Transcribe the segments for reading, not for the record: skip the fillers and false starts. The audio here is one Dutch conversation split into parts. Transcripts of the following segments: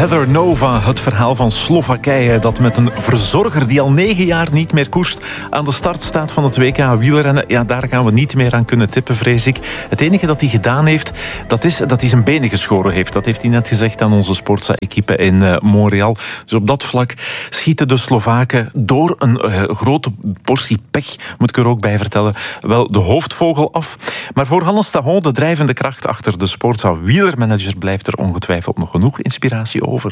Heather Nova, het verhaal van Slowakije dat met een verzorger die al 9 jaar niet meer koerst aan de start staat van het WK wielrennen. Ja, daar gaan we niet meer aan kunnen tippen, vrees ik. Het enige dat hij gedaan heeft, dat is dat hij zijn benen geschoren heeft. Dat heeft hij net gezegd aan onze Sportza-equipe in Montreal. Dus op dat vlak schieten de Slovaken door een grote portie pech, moet ik er ook bij vertellen, wel de hoofdvogel af. Maar voor Hannes Tahon, de drijvende kracht achter de Sportza wielermanagers, blijft er ongetwijfeld nog genoeg inspiratie over.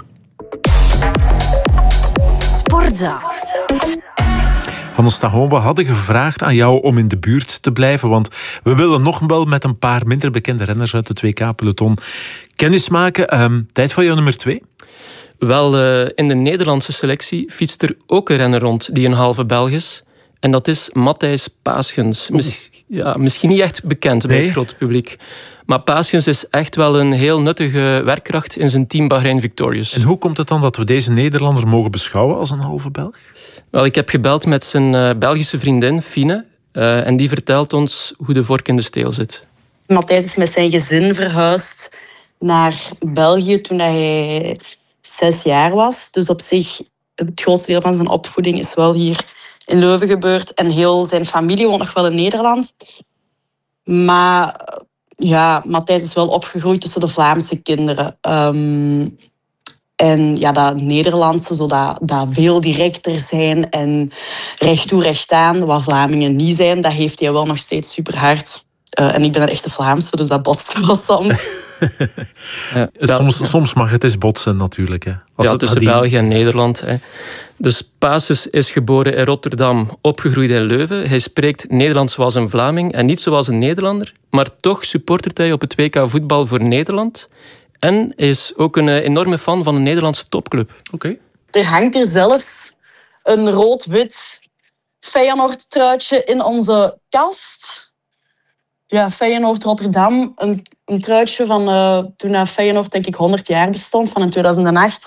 Sportza. Hannes Tahon, we hadden gevraagd aan jou om in de buurt te blijven, want we willen nog wel met een paar minder bekende renners uit het WK-peloton kennismaken. Tijd voor jou nummer 2? Wel, in de Nederlandse selectie fietst er ook een renner rond die een halve Belg is. En dat is Matthijs Paaschens. Misschien niet echt bekend bij het grote publiek. Maar Paaschens is echt wel een heel nuttige werkkracht in zijn team Bahrein Victorious. En hoe komt het dan dat we deze Nederlander mogen beschouwen als een halve Belg? Wel, ik heb gebeld met zijn Belgische vriendin, Fine. En die vertelt ons hoe de vork in de steel zit. Matthijs is met zijn gezin verhuisd naar België toen hij 6 jaar was. Dus op zich, het grootste deel van zijn opvoeding is wel hier in Leuven gebeurd. En heel zijn familie woont nog wel in Nederland. Maar ja, Matthijs is wel opgegroeid tussen de Vlaamse kinderen. En ja, dat Nederlandse, dat veel directer zijn en recht toe recht aan, wat Vlamingen niet zijn, dat heeft hij wel nog steeds super hard. En ik ben een echte Vlaamse, dus dat botst wel soms. Soms mag het eens botsen natuurlijk. Hè. Tussen België en Nederland. Hè. Dus Paaschens is geboren in Rotterdam, opgegroeid in Leuven. Hij spreekt Nederlands zoals een Vlaming en niet zoals een Nederlander. Maar toch supportert hij op het WK voetbal voor Nederland. En hij is ook een enorme fan van een Nederlandse topclub. Okay. Er hangt er zelfs een rood-wit Feyenoord-truitje in onze kast. Ja, Feyenoord-Rotterdam. Een truitje van toen Feyenoord denk ik 100 jaar bestond, van in 2008.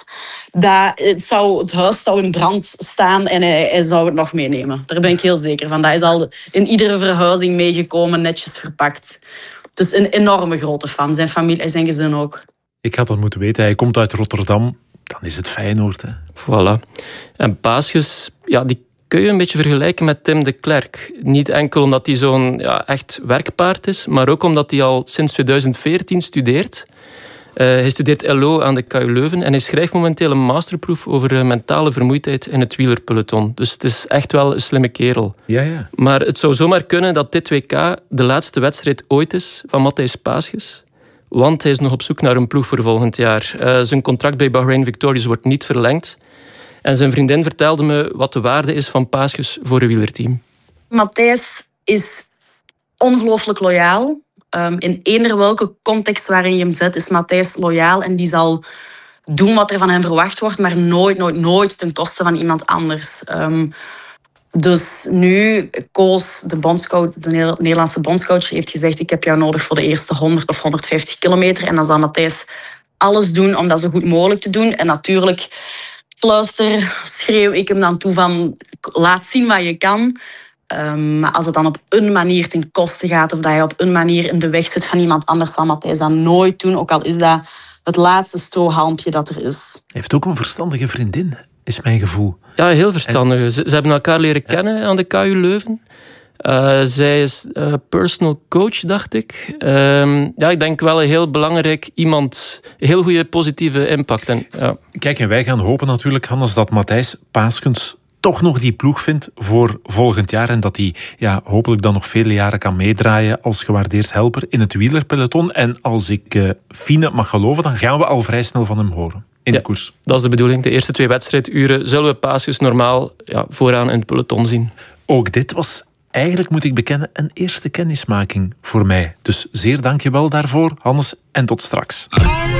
Het huis zou in brand staan en hij zou het nog meenemen. Daar ben ik heel zeker van. Dat is al in iedere verhuizing meegekomen, netjes verpakt. Dus een enorme grote fan. Zijn familie en zijn gezin ook. Ik had dat moeten weten. Hij komt uit Rotterdam. Dan is het Feyenoord. Hè. Voilà. En Paaschens, die kun je een beetje vergelijken met Tim de Klerk. Niet enkel omdat hij zo'n echt werkpaard is, maar ook omdat hij al sinds 2014 studeert. Hij studeert LO aan de KU Leuven en hij schrijft momenteel een masterproef over mentale vermoeidheid in het wielerpeloton. Dus het is echt wel een slimme kerel. Ja. Maar het zou zomaar kunnen dat dit WK de laatste wedstrijd ooit is van Matthijs Paaschens. Want hij is nog op zoek naar een ploeg voor volgend jaar. Zijn contract bij Bahrein Victorious wordt niet verlengd. En zijn vriendin vertelde me wat de waarde is van Paaschens voor een wielerteam. Matthijs is ongelooflijk loyaal. In eender welke context waarin je hem zet, is Matthijs loyaal. En die zal doen wat er van hem verwacht wordt, maar nooit ten koste van iemand anders. Dus nu, Koos, de Nederlandse bondscoach, heeft gezegd: ik heb jou nodig voor de eerste 100 of 150 kilometer. En dan zal Matthijs alles doen om dat zo goed mogelijk te doen. En natuurlijk schreeuw ik hem dan toe van: laat zien wat je kan. Maar als het dan op een manier ten koste gaat of dat hij op een manier in de weg zit van iemand anders, zal Matthijs dat nooit doen. Ook al is dat het laatste strohalmpje dat er is. Hij heeft ook een verstandige vriendin, is mijn gevoel. Ja, heel verstandig. Ze hebben elkaar leren kennen aan de KU Leuven. Zij is personal coach, dacht ik. Ik denk wel een heel belangrijk iemand. Een heel goede positieve impact. Kijk, en wij gaan hopen natuurlijk, Hannes, dat Matthijs Paaschens toch nog die ploeg vindt voor volgend jaar en dat hij hopelijk dan nog vele jaren kan meedraaien als gewaardeerd helper in het wielerpeloton. En als ik Fine mag geloven, dan gaan we al vrij snel van hem horen in de koers. Dat is de bedoeling. De eerste 2 wedstrijduren zullen we Paaschens normaal vooraan in het peloton zien. Ook dit was eigenlijk, moet ik bekennen, een eerste kennismaking voor mij. Dus zeer dank je wel daarvoor, Hannes, en tot straks.